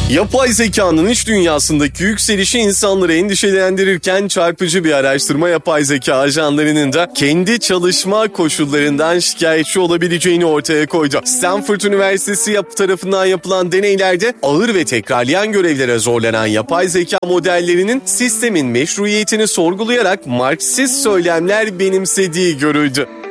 Yapay zekanın iş dünyasındaki yükselişi insanları endişelendirirken çarpıcı bir araştırma yapay zeka ajanlarının da kendi çalışma koşullarından şikayetçi olabileceğini ortaya koydu. Stanford Üniversitesi tarafından yapılan deneylerde ağır ve tekrarlayan görevlere zorlanan yapay zeka modellerinin sistemin meşruiyetini sorgulayarak Marksist söylemler benimsediği görüldü.